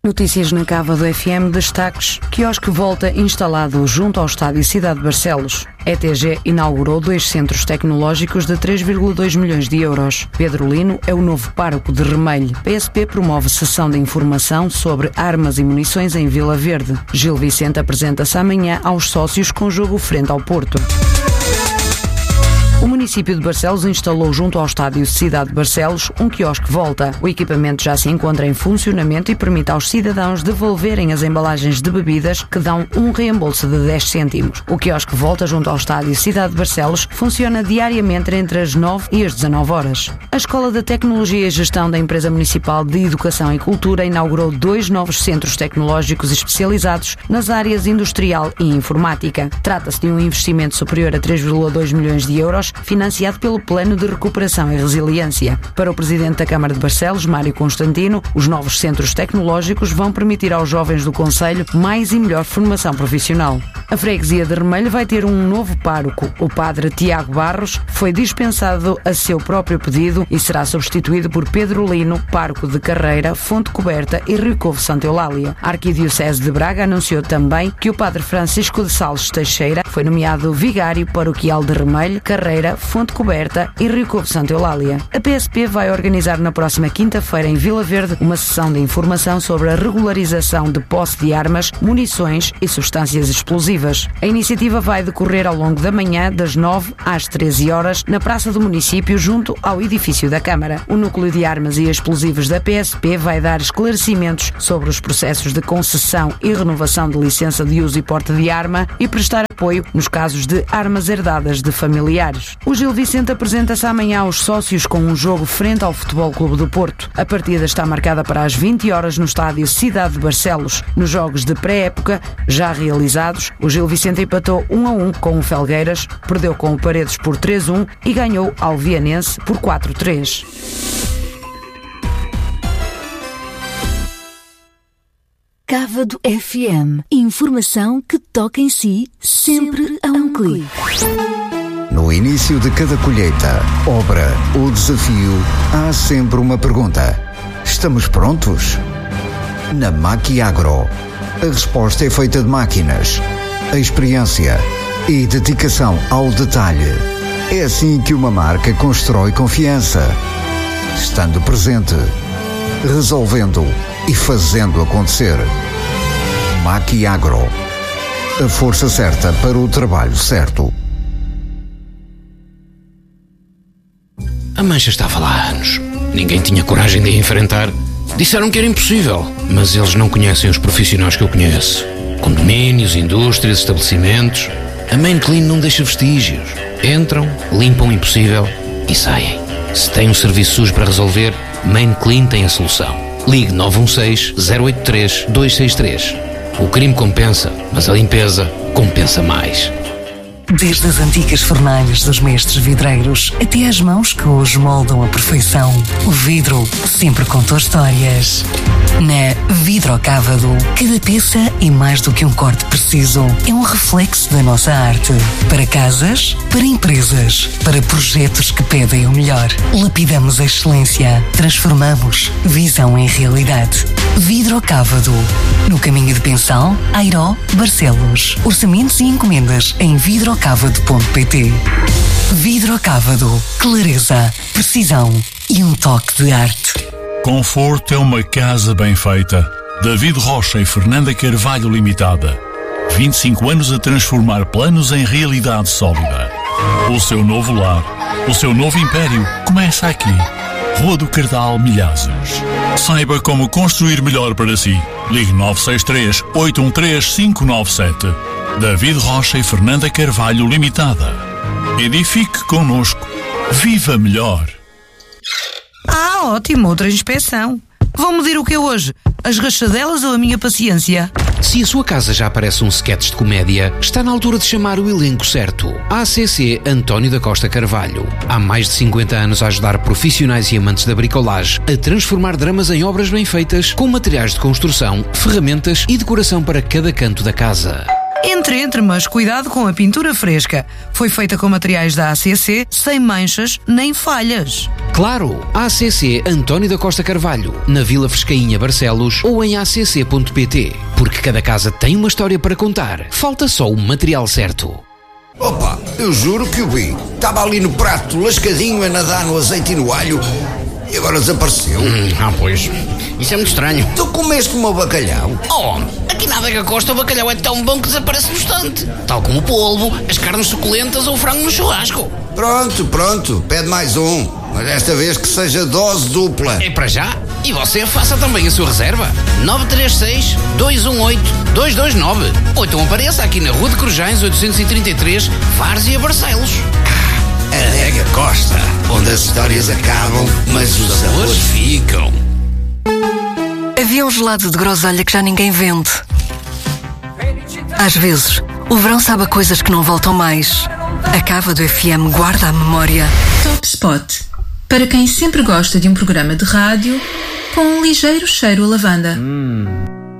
Notícias na Cava do FM, destaques: quiosque volta instalado junto ao estádio Cidade de Barcelos. ETG inaugurou 2 centros tecnológicos de 3,2 milhões de euros. Pedro Lino é o novo pároco de Remelho. PSP promove sessão de informação sobre armas e munições em Vila Verde. Gil Vicente apresenta-se amanhã aos sócios com jogo frente ao Porto. O município de Barcelos instalou junto ao estádio Cidade de Barcelos um quiosque volta. O equipamento já se encontra em funcionamento e permite aos cidadãos devolverem as embalagens de bebidas que dão um reembolso de 10 cêntimos. O quiosque volta junto ao estádio Cidade de Barcelos funciona diariamente entre as 9 e as 19 horas. A Escola de Tecnologia e Gestão da Empresa Municipal de Educação e Cultura inaugurou 2 novos centros tecnológicos especializados nas áreas industrial e informática. Trata-se de um investimento superior a 3,2 milhões de euros, financiado pelo Plano de Recuperação e Resiliência. Para o Presidente da Câmara de Barcelos, Mário Constantino, os novos centros tecnológicos vão permitir aos jovens do concelho mais e melhor formação profissional. A freguesia de Remelho vai ter um novo pároco. O padre Tiago Barros foi dispensado a seu próprio pedido e será substituído por Pedro Lino, pároco de Carreira, Fonte Coberta e Rio Covo Santa Eulália. A Arquidiocese de Braga anunciou também que o padre Francisco de Sales Teixeira foi nomeado vigário paroquial de Remelho, Carreira, Fonte Coberta e Rio Covo Santa Eulália. A PSP vai organizar na próxima quinta-feira em Vila Verde uma sessão de informação sobre a regularização de posse de armas, munições e substâncias explosivas. A iniciativa vai decorrer ao longo da manhã, das 9 às 13 horas, na Praça do Município, junto ao edifício da Câmara. O Núcleo de Armas e Explosivos da PSP vai dar esclarecimentos sobre os processos de concessão e renovação de licença de uso e porte de arma e prestar apoio nos casos de armas herdadas de familiares. O Gil Vicente apresenta-se amanhã aos sócios com um jogo frente ao Futebol Clube do Porto. A partida está marcada para as 20 horas no estádio Cidade de Barcelos. Nos jogos de pré-época já realizados, o Gil Vicente empatou 1-1 com o Felgueiras, perdeu com o Paredes por 3-1 e ganhou ao Vianense por 4-3. Cávado FM. Informação que toca em si, sempre a um clique. No início de cada colheita, obra ou desafio, há sempre uma pergunta: estamos prontos? Na Maquiagro, a resposta é feita de máquinas, a experiência e dedicação ao detalhe. É assim que uma marca constrói confiança. Estando presente, resolvendo e fazendo acontecer. Maquiagro, a força certa para o trabalho certo. A mancha estava lá há anos. Ninguém tinha coragem de a enfrentar. Disseram que era impossível, mas eles não conhecem os profissionais que eu conheço. Condomínios, indústrias, estabelecimentos. A Main Clean não deixa vestígios. Entram, limpam o impossível e saem. Se tem um serviço sujo para resolver, Main Clean tem a solução. Ligue 916-083-263. O crime compensa, mas a limpeza compensa mais. Desde as antigas fornalhas dos mestres vidreiros até às mãos que hoje moldam a perfeição, o vidro sempre contou histórias. Na Vidrocávado, cada peça é mais do que um corte preciso. É um reflexo da nossa arte. Para casas, para empresas, para projetos que pedem o melhor. Lapidamos a excelência. Transformamos visão em realidade. Vidrocávado. No caminho de Pensão, Airó, Barcelos. Orçamentos e encomendas em vidrocávado.pt. Vidrocávado. Clareza, precisão e um toque de arte. Conforto é uma casa bem feita. David Rocha e Fernanda Carvalho Limitada. 25 anos a transformar planos em realidade sólida. O seu novo lar, o seu novo império começa aqui. Rua do Cardal, Milhazes. Saiba como construir melhor para si. Ligue 963-813-597. David Rocha e Fernanda Carvalho Limitada. Edifique connosco. Viva melhor. Ah, ótimo, outra inspeção. Vão medir o que é hoje? As rachadelas ou a minha paciência? Se a sua casa já parece um sketch de comédia, está na altura de chamar o elenco certo. ACC António da Costa Carvalho. Há mais de 50 anos a ajudar profissionais e amantes da bricolagem a transformar dramas em obras bem feitas, com materiais de construção, ferramentas e decoração para cada canto da casa. Entre, mas cuidado com a pintura fresca. Foi feita com materiais da ACC, sem manchas nem falhas. Claro, ACC António da Costa Carvalho, na Vila Frescainha, Barcelos, ou em acc.pt. Porque cada casa tem uma história para contar. Falta só o material certo. Opa, eu juro que o vi. Estava ali no prato, lascadinho, a nadar no azeite e no alho, e agora desapareceu. Pois. Isso é muito estranho. Tu comeste o meu bacalhau? Oh, aqui na Adega Costa o bacalhau é tão bom que desaparece no instante. Tal como o polvo, as carnes suculentas ou o frango no churrasco. Pronto, pede mais um. Mas desta vez que seja dose dupla. É para já? E você faça também a sua reserva. 936-218-229. Ou então apareça aqui na Rua de Corujães 833, Várzea, Barcelos. Adega Costa, onde as histórias acabam, mas os sabores ficam. Havia um gelado de groselha que já ninguém vende. Às vezes, o verão sabe a coisas que não voltam mais. A Cávado FM guarda a memória. Top Spot. Para quem sempre gosta de um programa de rádio com um ligeiro cheiro a lavanda.